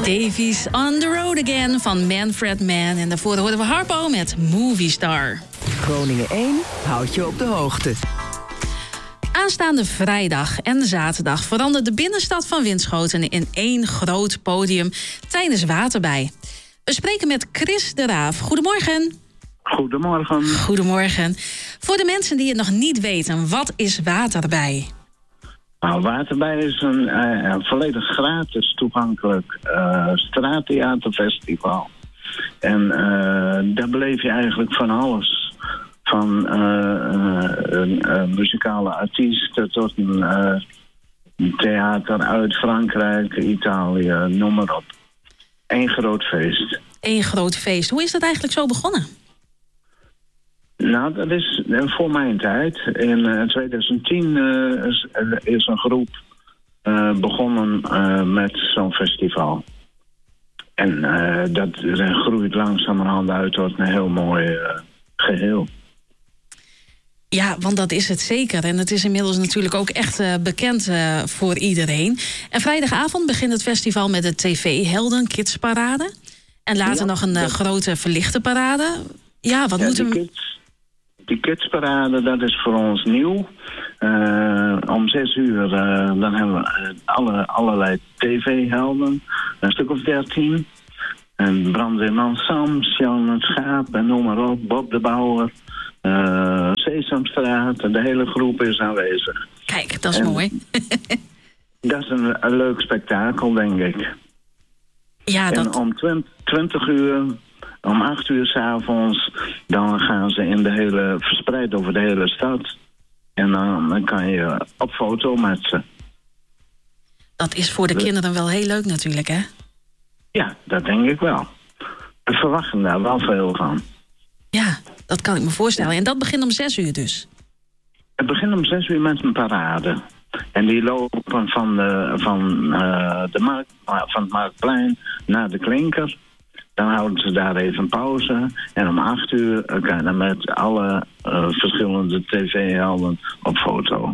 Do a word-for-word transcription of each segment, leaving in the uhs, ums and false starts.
Davies on the road again van Manfred Mann. En daarvoor hoorden we Harpo met Movie Star. Groningen één houdt je op de hoogte. Aanstaande vrijdag en zaterdag verandert de binnenstad van Winschoten in één groot podium tijdens Waterbij. We spreken met Chris de Raaf. Goedemorgen. Goedemorgen. Goedemorgen. Voor de mensen die het nog niet weten, wat is Waterbij? Nou, Waterbij is een uh, volledig gratis toegankelijk uh, straattheaterfestival. En uh, daar beleef je eigenlijk van alles. Van uh, uh, een uh, muzikale artiesten tot een uh, theater uit Frankrijk, Italië, noem maar op. Eén groot feest. Eén groot feest. Hoe is dat eigenlijk zo begonnen? Nou, dat is voor mijn tijd. In uh, twintig tien uh, is, uh, is een groep uh, begonnen uh, met zo'n festival. En uh, dat uh, groeit langzamerhand uit tot een heel mooi uh, geheel. Ja, want dat is het zeker. En het is inmiddels natuurlijk ook echt uh, bekend uh, voor iedereen. En vrijdagavond begint het festival met de T V-helden Kidsparade. En later ja, nog een uh, dat... grote verlichte parade. Ja, wat ja, moeten we... Kids... Die Kidsparade, dat is voor ons nieuw. Uh, om zes uur uh, dan hebben we alle, allerlei tv-helden. Een stuk of dertien. En Brandweerman Sam, Sjan het Schaap en noem maar op. Bob de Bouwer. Uh, Sesamstraat. De hele groep is aanwezig. Kijk, dat is en mooi. Dat is een, een leuk spektakel, denk ik. Ja, dat... En om twintig uur... Om acht uur 's avonds, dan gaan ze in de hele, verspreid over de hele stad. En dan, dan kan je op foto met ze. Dat is voor de de... kinderen wel heel leuk natuurlijk, hè? Ja, dat denk ik wel. We verwachten daar wel veel van. Ja, dat kan ik me voorstellen. En dat begint om zes uur dus? Het begint om zes uur met een parade. En die lopen van de, van, uh, de markt, van het Marktplein naar de Klinker. Dan houden ze daar even pauze. En om acht uur kan je met alle uh, verschillende tv-helden op foto.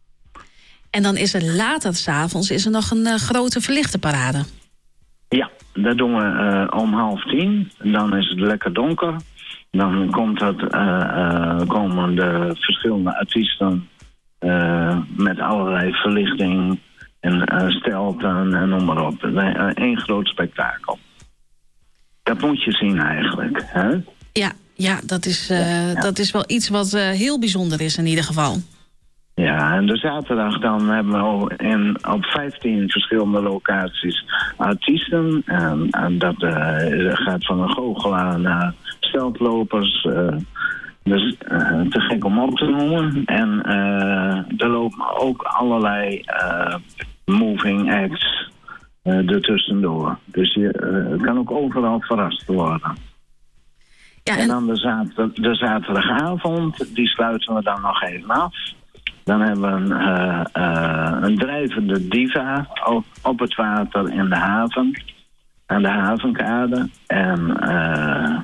En dan is er later 's avonds is er nog een uh, grote verlichte parade. Ja, dat doen we uh, om half tien. Dan is het lekker donker. Dan komt het, uh, uh, komen de verschillende artiesten uh, met allerlei verlichting en uh, stelten en noem maar op. Eén groot spektakel. Dat moet je zien eigenlijk, hè? Ja, ja, dat is, uh, ja, ja. dat is wel iets wat uh, heel bijzonder is in ieder geval. Ja, en de zaterdag dan hebben we in, op vijftien verschillende locaties artiesten. En, en dat uh, gaat van een goochelaar naar steltlopers. Uh, dus uh, te gek om op te noemen. En uh, er lopen ook allerlei uh, moving acts Uh, ertussendoor. Dus je uh, kan ook overal verrast worden. Ja, en... en dan de, zater- de zaterdagavond, die sluiten we dan nog even af. Dan hebben we een, uh, uh, een drijvende diva op, op het water in de haven. Aan de havenkade. En uh,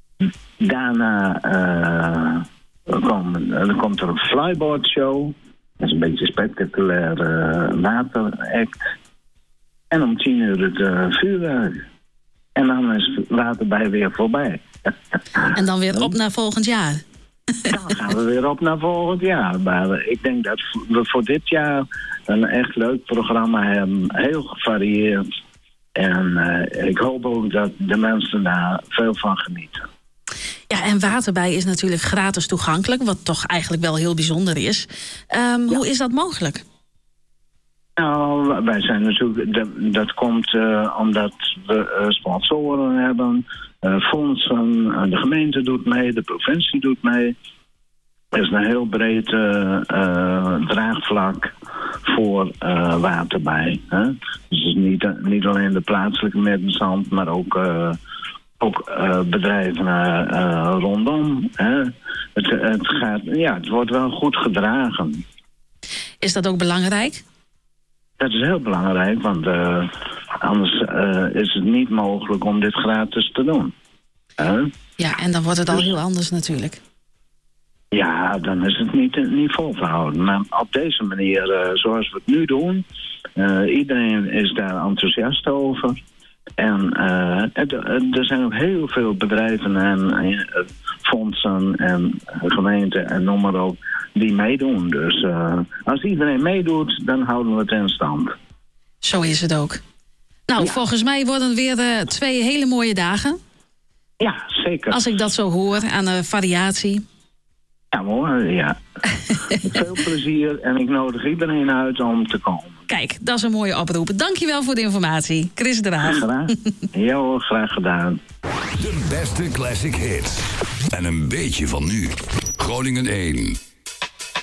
daarna uh, komen, er komt er een flyboard show. Dat is een beetje een spectaculaire uh, wateract. En om tien uur het uh, vuurwerk. En dan is het Waterbij weer voorbij. En dan weer op naar volgend jaar. Dan gaan we weer op naar volgend jaar. Maar ik denk dat we voor dit jaar een echt leuk programma hebben. Heel gevarieerd. En uh, ik hoop ook dat de mensen daar veel van genieten. Ja, en Waterbij is natuurlijk gratis toegankelijk. Wat toch eigenlijk wel heel bijzonder is. Um, ja. Hoe is dat mogelijk? Nou, wij zijn natuurlijk, dat, dat komt uh, omdat we uh, sponsoren hebben, uh, fondsen, uh, de gemeente doet mee, de provincie doet mee. Er is een heel breed uh, uh, draagvlak voor uh, Waterbij. Hè? Dus het is niet, uh, niet alleen de plaatselijke middenstand, maar ook, uh, ook uh, bedrijven uh, uh, rondom. Hè? Het, het, gaat, ja, het wordt wel goed gedragen. Is dat ook belangrijk? Dat is heel belangrijk, want uh, anders uh, is het niet mogelijk om dit gratis te doen. Uh? Ja, en dan wordt het al dus, heel anders natuurlijk. Ja, dan is het niet, niet vol te houden. Maar op deze manier, uh, zoals we het nu doen, uh, iedereen is daar enthousiast over. En uh, het, er zijn ook heel veel bedrijven en uh, fondsen en gemeenten en noem maar op die meedoen. Dus uh, als iedereen meedoet, dan houden we het in stand. Zo is het ook. Nou, ja. Volgens mij worden het weer uh, twee hele mooie dagen. Ja, zeker. Als ik dat zo hoor aan de variatie. Ja, mooi, ja. Veel plezier en ik nodig iedereen uit om te komen. Kijk, dat is een mooie oproep. Dankjewel voor de informatie. Chris Draag. Graag gedaan. Ja hoor, graag gedaan. De beste classic hits. En een beetje van nu. Groningen één.